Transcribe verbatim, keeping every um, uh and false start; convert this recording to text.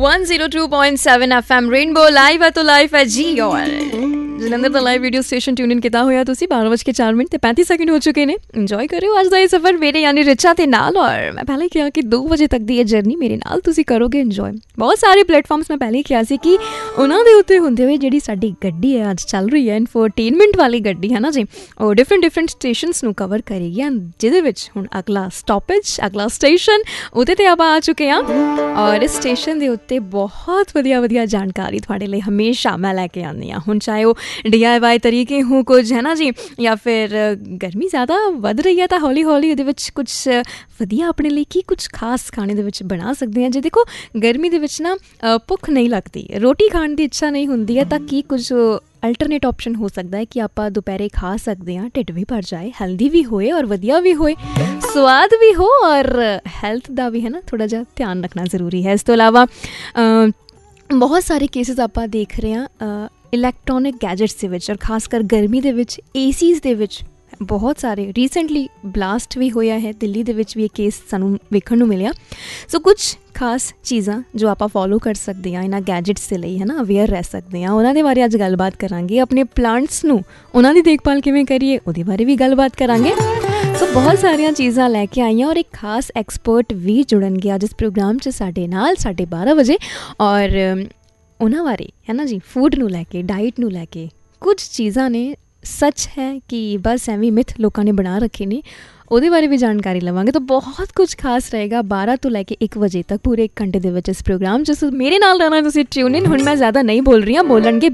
one oh two point seven F M rainbow live है तो life है जी। और ਜਲੰਧਰ ਦਾ ਲਾਈਵ ਰੇਡੀਓ ਸਟੇਸ਼ਨ ਟਿਊਨ ਇਨ ਕੀਤਾ ਹੋਇਆ ਤੁਸੀਂ। ਬਾਰਾਂ ਵਜ ਕੇ ਚਾਰ ਮਿੰਟ ਤੇ ਪੈਂਤੀ ਸੈਕਿੰਡ ਹੋ ਚੁੱਕੇ ਨੇ। ਇੰਜੋਏ ਕਰਿਓ ਅੱਜ ਦਾ ਇਹ ਸਫ਼ਰ ਮੇਰੇ ਯਾਨੀ ਰਿਚਾ ਦੇ ਨਾਲ। ਔਰ ਮੈਂ ਪਹਿਲਾਂ ਹੀ ਕਿਹਾ ਕਿ ਦੋ ਵਜੇ ਤੱਕ ਦੀ ਇਹ ਜਰਨੀ ਮੇਰੇ ਨਾਲ ਤੁਸੀਂ ਕਰੋਗੇ ਇੰਜੋਏ। ਬਹੁਤ ਸਾਰੇ ਪਲੇਟਫਾਰਮਸ ਮੈਂ ਪਹਿਲਾਂ ਹੀ ਕਿਹਾ ਸੀ ਕਿ ਉਹਨਾਂ ਦੇ ਉੱਤੇ ਹੁੰਦੇ ਹੋਏ ਜਿਹੜੀ ਸਾਡੀ ਗੱਡੀ ਹੈ ਅੱਜ ਚੱਲ ਰਹੀ ਹੈ ਇਨਫੋਟੇਨਮੈਂਟ ਵਾਲੀ ਗੱਡੀ ਹੈ ਨਾ ਜੀ, ਉਹ ਡਿਫਰੈਂਟ ਡਿਫਰੈਂਟ ਸਟੇਸ਼ਨਸ ਨੂੰ ਕਵਰ ਕਰੇਗੀ। ਜਿਹਦੇ ਵਿੱਚ ਹੁਣ ਅਗਲਾ ਸਟੋਪੇਜ ਅਗਲਾ ਸਟੇਸ਼ਨ ਉਹਦੇ 'ਤੇ ਆਪਾਂ ਆ ਚੁੱਕੇ ਹਾਂ। ਔਰ ਇਸ ਸਟੇਸ਼ਨ ਦੇ ਉੱਤੇ ਬਹੁਤ ਵਧੀਆ ਵਧੀਆ ਜਾਣਕਾਰੀ ਤੁਹਾਡੇ ਲਈ ਹਮੇਸ਼ਾ ਮੈਂ ਲੈ ਕੇ ਆਉਂਦੀ ਹਾਂ। ਹੁਣ ਚਾਹੇ ਉਹ ਡੀ ਆਈ ਵਾਈ ਤਰੀਕੇ ਹੋਂ ਕੁਝ ਹੈ ਨਾ ਜੀ, ਜਾਂ ਫਿਰ ਗਰਮੀ ਜ਼ਿਆਦਾ ਵੱਧ ਰਹੀ ਹੈ ਤਾਂ ਹੌਲੀ ਹੌਲੀ ਉਹਦੇ ਵਿੱਚ ਕੁਛ ਵਧੀਆ ਆਪਣੇ ਲਈ ਕੀ ਕੁਛ ਖਾਸ ਖਾਣੇ ਦੇ ਵਿੱਚ ਬਣਾ ਸਕਦੇ ਹਾਂ। ਜੇ ਦੇਖੋ ਗਰਮੀ ਦੇ ਵਿੱਚ ਨਾ ਭੁੱਖ ਨਹੀਂ ਲੱਗਦੀ, ਰੋਟੀ ਖਾਣ ਦੀ ਇੱਛਾ ਨਹੀਂ ਹੁੰਦੀ ਹੈ, ਤਾਂ ਕੀ ਕੁਝ ਅਲਟਰਨੇਟ ਆਪਸ਼ਨ ਹੋ ਸਕਦਾ ਹੈ ਕਿ ਆਪਾਂ ਦੁਪਹਿਰੇ ਖਾ ਸਕਦੇ ਹਾਂ, ਢਿੱਡ ਵੀ ਭਰ ਜਾਏ, ਹੈਲਦੀ ਵੀ ਹੋਏ ਔਰ ਵਧੀਆ ਵੀ ਹੋਏ, ਸਵਾਦ ਵੀ ਹੋ ਔਰ ਹੈਲਥ ਦਾ ਵੀ ਹੈ ਨਾ ਥੋੜ੍ਹਾ ਜਿਹਾ ਧਿਆਨ ਰੱਖਣਾ ਜ਼ਰੂਰੀ ਹੈ। ਇਸ ਤੋਂ ਇਲਾਵਾ ਬਹੁਤ ਸਾਰੇ ਕੇਸਿਸ ਆਪਾਂ ਦੇਖ ਰਹੇ ਹਾਂ ਇਲੈਕਟ੍ਰੋਨਿਕ ਗੈਜਟਸ ਦੇ ਵਿੱਚ, ਔਰ ਖਾਸ ਕਰ ਗਰਮੀ ਦੇ ਵਿੱਚ ਏ ਸੀਜ਼ ਦੇ ਵਿੱਚ ਬਹੁਤ ਸਾਰੇ ਰੀਸੈਂਟਲੀ ਬਲਾਸਟ ਵੀ ਹੋਇਆ ਹੈ। ਦਿੱਲੀ ਦੇ ਵਿੱਚ ਵੀ ਇਹ ਕੇਸ ਸਾਨੂੰ ਵੇਖਣ ਨੂੰ ਮਿਲਿਆ। ਸੋ ਕੁਛ ਖਾਸ ਚੀਜ਼ਾਂ ਜੋ ਆਪਾਂ ਫੋਲੋ ਕਰ ਸਕਦੇ ਹਾਂ ਇਹਨਾਂ ਗੈਜਟਸ ਦੇ ਲਈ ਹੈ ਨਾ, ਅਵੇਅਰ ਰਹਿ ਸਕਦੇ ਹਾਂ, ਉਹਨਾਂ ਦੇ ਬਾਰੇ ਅੱਜ ਗੱਲਬਾਤ ਕਰਾਂਗੇ। ਆਪਣੇ ਪਲਾਂਟਸ ਨੂੰ ਉਹਨਾਂ ਦੀ ਦੇਖਭਾਲ ਕਿਵੇਂ ਕਰੀਏ ਉਹਦੇ ਬਾਰੇ ਵੀ ਗੱਲਬਾਤ ਕਰਾਂਗੇ। ਸੋ ਬਹੁਤ ਸਾਰੀਆਂ ਚੀਜ਼ਾਂ ਲੈ ਕੇ ਆਈਆਂ ਔਰ ਇੱਕ ਖਾਸ ਐਕਸਪਰਟ ਵੀ ਜੁੜਨਗੇ ਅੱਜ ਇਸ ਪ੍ਰੋਗਰਾਮ 'ਚ ਸਾਡੇ ਨਾਲ ਸਾਢੇ ਬਾਰਾਂ ਵਜੇ। ਔਰ ਉਹਨਾਂ ਬਾਰੇ ਹੈ ਨਾ ਜੀ ਫੂਡ ਨੂੰ ਲੈ ਕੇ, ਡਾਈਟ ਨੂੰ ਲੈ ਕੇ ਕੁਝ ਚੀਜ਼ਾਂ ਨੇ ਸੱਚ ਹੈ ਕਿ ਬਸ ਐਵੇਂ ਮਿਥ ਲੋਕਾਂ ਨੇ ਬਣਾ ਰੱਖੇ ਨੇ, ਉਹਦੇ ਬਾਰੇ ਵੀ ਜਾਣਕਾਰੀ ਲਵਾਂਗੇ। ਤਾਂ ਬਹੁਤ ਕੁਝ ਖਾਸ ਰਹੇਗਾ ਬਾਰਾਂ ਤੋਂ ਲੈ ਕੇ ਇੱਕ ਵਜੇ ਤੱਕ ਪੂਰੇ ਇੱਕ ਘੰਟੇ ਦੇ ਵਿੱਚ ਇਸ ਪ੍ਰੋਗਰਾਮ 'ਚ। ਮੇਰੇ ਨਾਲ ਰਹਿਣਾ ਤੁਸੀਂ ਟਿਊਨ ਇਨ। ਹੁਣ ਮੈਂ ਜ਼ਿਆਦਾ ਨਹੀਂ ਬੋਲ ਰਹੀ ਹਾਂ, ਬੋਲਣਗੇ